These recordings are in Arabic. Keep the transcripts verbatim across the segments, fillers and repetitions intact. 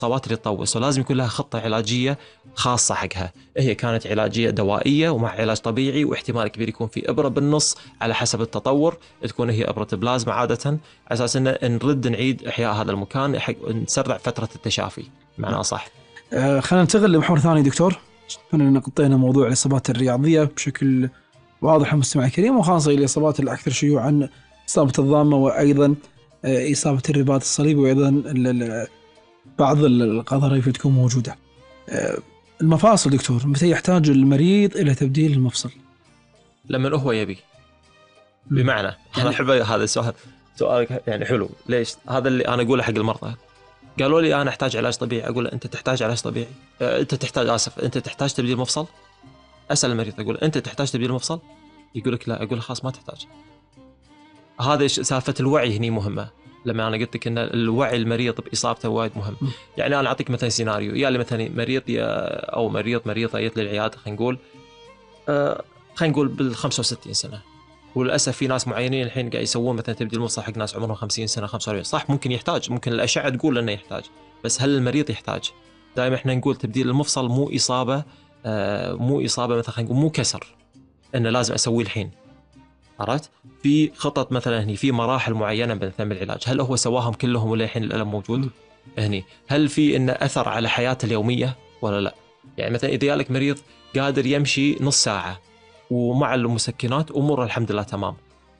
الإصابات اللي تطول، لازم يكون لها خطة علاجية خاصة حقها. هي كانت علاجية دوائية ومع علاج طبيعي، واحتمال كبير يكون في إبرة بالنص على حسب التطور، تكون هي إبرة بلازما عادة، على أساس أن نرد نعيد إحياء هذا المكان، نسرع فترة التشافي معناه صح. آه خلينا ننتقل لمحور ثاني دكتور. أنا قطينا موضوع الإصابات الرياضية بشكل واضح المستمع الكريم، وخاصة الإصابات الأكثر شيوعا إصابة الضامة، وأيضا إصابة الرباط الصليبي، وأيضا بعض القذريف اللي تكون موجودة. المفاصل دكتور، متى يحتاج المريض إلى تبديل المفصل؟ لما هو يبي. بمعنى أنا أحب هذا السؤال، سؤال يعني حلو. ليش؟ هذا اللي أنا أقوله حق المرضى. قالوا لي أنا أحتاج علاج طبيعي، أقول أنت تحتاج علاج طبيعي، أنت تحتاج آسف أنت تحتاج تبديل مفصل. أسأل المريض أقول أنت تحتاج تبديل مفصل؟ يقول لك لا. أقول خلاص ما تحتاج. هذا سالفة الوعي هني مهمة. لما أنا قلت لك إن الوعي المريض بإصابته وايد مهم. يعني أنا أعطيك مثلا سيناريو، يا لي مثلا مريض أو مريض مريضة جت للعيادة، خلينا نقول آه خلينا نقول بالخمسة وستين سنة، وللأسف في ناس معينين الحين قاعد يسوون مثلا تبديل مفصل حق ناس عمرهم خمسين سنة خمسة وأربعين. صح ممكن يحتاج، ممكن الأشعة تقول إنه يحتاج، بس هل المريض يحتاج؟ دائما إحنا نقول تبديل المفصل مو إصابة آه مو إصابة مثلا خلينا نقول مو كسر إنه لازم أسويه الحين. عرفت؟ في خطط مثلا هني، في مراحل معينة بنثمن العلاج. هل هو سواهم كلهم ولا الحين الألم موجود؟ هني هل في إنه أثر على حياته اليومية ولا لا؟ يعني مثلا إذا جالك مريض قادر يمشي نص ساعة ومع المسكنات أموره الحمد لله تمام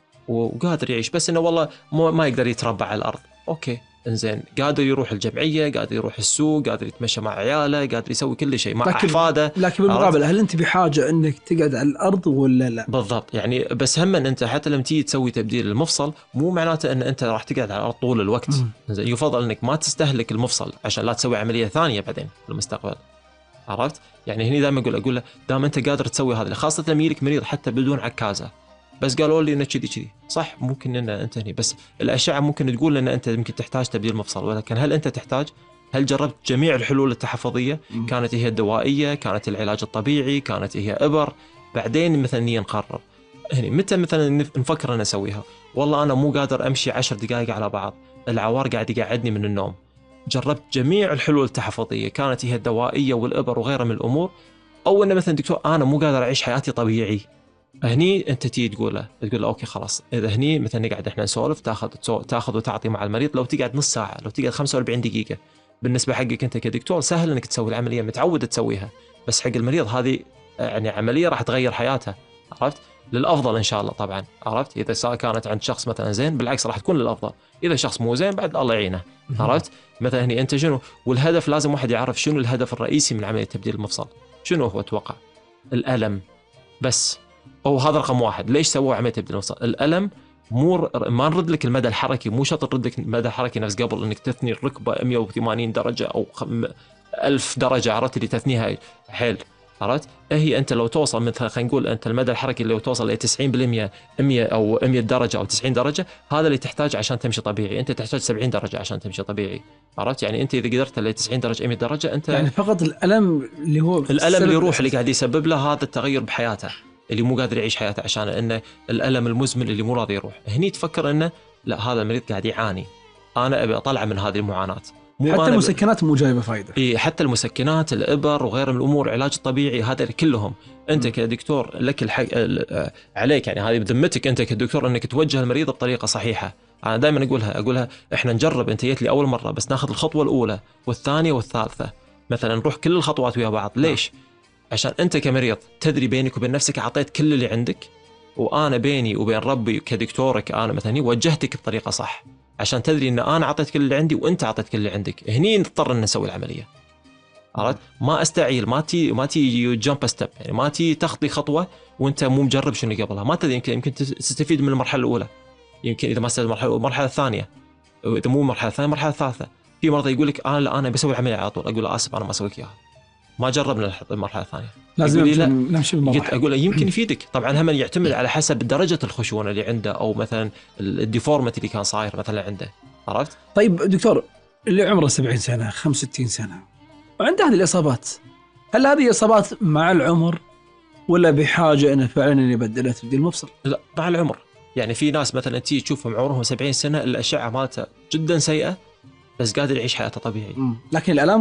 وقادر يعيش، بس إنه والله ما يقدر يتربع على الأرض، أوكي إنزين، قادر يروح الجمعية، قادر يروح السوق، قادر يتمشى مع عياله، قادر يسوي كل شيء مع أحفاده. لكن بالمقابل هل أنت بحاجة أنك تقعد على الأرض ولا لا؟ بالضبط. يعني بس هم أن أنت حتى لما تيجي تسوي تبديل المفصل مو معناته أن أنت راح تقعد على الأرض طول الوقت. إنزين يفضل أنك ما تستهلك المفصل عشان لا تسوي عملية ثانية بعدين في المستقبل. عرفت؟ يعني هني دائما أقول أقول له دام أنت قادر تسوي هذا، خاصة لما يجيك مريض حتى بدون عكازة، بس قالوا لي إنه كذي كذي صح، ممكن إن أنت هني بس الأشعة ممكن تقول إن أنت يمكن تحتاج تبديل مفصل، ولكن هل أنت تحتاج؟ هل جربت جميع الحلول التحفظية؟ كانت هي الدوائية، كانت العلاج الطبيعي، كانت هي إبر، بعدين مثلا نقرر هني متى مثلا نفكر أن نسويها. والله أنا مو قادر أمشي عشر دقائق على بعض، العوار قاعد يقعدني من النوم، جربت جميع الحلول التحفظية، كانت هي الدوائية والإبر وغيرها من الأمور، أو إنه مثلا دكتور أنا مو قادر أعيش حياتي طبيعي، هني أنت تيجي تقوله تقول له أوكي خلاص، إذا هني مثلا نقعد إحنا نسولف، تأخذ تأخذ وتعطي مع المريض. لو تقعد نص ساعة، لو تقعد خمسة وأربعين دقيقة، بالنسبة حقك أنت كدكتور سهل إنك تسوي العملية، متعود تسويها، بس حق المريض هذه يعني عملية راح تغير حياته. عرفت؟ للأفضل إن شاء الله طبعا. عرفت؟ إذا كانت عند شخص مثلا زين بالعكس راح تكون للأفضل، إذا شخص مو زين بعد الله يعينه. عرفت؟ مثلا هني أنت شنو والهدف، لازم واحد يعرف شنو الهدف الرئيسي من عملية تبديل المفصل. شنو هو؟ توقع الألم بس، أو هذا رقم واحد. ليش سووا عملية تبديل المفصل؟ الألم، مو ما نرد لك المدى الحركي، مو شرط نرد لك المدى الحركي نفس قبل انك تثني الركبه مئة وثمانين درجه او ألف درجه، عرفت اللي تثنيها حيل. عرفت؟ هي انت لو توصل مثلا خلينا نقول انت المدى الحركي اللي توصل ل تسعين بالمئة مئة او مئة درجه او تسعين درجه، هذا اللي تحتاج عشان تمشي طبيعي. انت تحتاج سبعين درجه عشان تمشي طبيعي. عرفت؟ يعني انت اذا قدرت ل تسعين درجه مئة درجه انت يعني فقط الالم اللي هو الالم اللي يروح اللي قاعد يسبب له هذا التغير بحياته، اللي مو قادر يعيش حياته عشان انه الالم المزمن اللي مو راضي يروح. هني تفكر انه لا، هذا المريض قاعد يعاني، انا ابي اطلع من هذه المعاناه. حتى المسكنات مو جايبه فايده. اي حتى المسكنات، الابر وغيرها من الامور، العلاج الطبيعي، هذا كلهم انت م. كدكتور لك الحق عليك، يعني هذه بذمتك انت كدكتور انك توجه المريض بطريقه صحيحه. انا دائما اقولها اقولها احنا نجرب، انت جيت لي اول مره بس ناخذ الخطوه الاولى والثانيه والثالثه، مثلا نروح كل الخطوات ويا بعض. ليش؟ عشان أنت كمريض تدري بينك وبين نفسك أعطيت كل اللي عندك، وأنا بيني وبين ربي كدكتورك أنا مثلا وجهتك بطريقة صح، عشان تدري أن أنا أعطيت كل اللي عندي وأنت أعطيت كل اللي عندك. هني نضطر أن نسوي العملية. عرفت؟ ما أستعيل، ما تي ما تي جامب ستيب، يعني ما تي تخطي خطوة وأنت مو مجرب شنو قبلها، ما تدري. يمكن يمكن تستفيد من المرحلة الأولى، يمكن إذا ما استفدت المرحلة المرحلة الثانية، إذا مو المرحلة الثانية المرحلة الثالثة. في مرضى يقول لك أنا لا أنا بسوي العملية على طول، أقول له آسف أنا ما أسويك إياها، ما جربنا المرحلة الثانية. لازم نمشي بالمراحل. أقول يمكن يفيدك طبعا، هم يعتمد على حسب درجة الخشونة اللي عنده أو مثلا الديفورمتي اللي كان صاير مثلا عنده. عرفت؟ طيب دكتور، اللي عمره سبعين سنة خمسة وستين سنة وعنده هذه الإصابات، هل هذه إصابات مع العمر ولا بحاجة أنه فعلا يبدلها تبديل مفصل؟ لا، مع العمر. يعني في ناس مثلا تيجي تشوفهم عمرهم سبعين سنة الأشعة مالته جدا سيئة، بس قادر يعيش حياته طبيعي. مم. لكن الالام